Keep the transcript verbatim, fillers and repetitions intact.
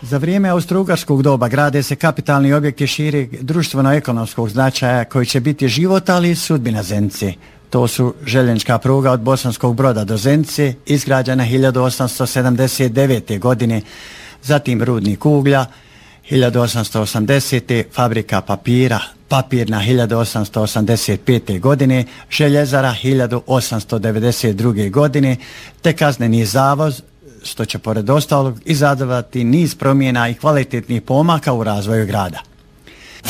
Za vrijeme austrougarskog doba grade se kapitalni objekti širi društveno-ekonomskog značaja koji će biti život, ali i sudbina Zenice. To su željeznička pruga od Bosanskog Broda do Zenice, izgrađena hiljadu osamsto sedamdeset devete. godine, zatim rudnik uglja, hiljadu osamsto osamdesete. fabrika papira, papirna hiljadu osamsto osamdeset pete. godine, željezara hiljadu osamsto devedeset druge. godine, te kazneni zavod, što će pored ostalog izazvati niz promjena i kvalitetnih pomaka u razvoju grada.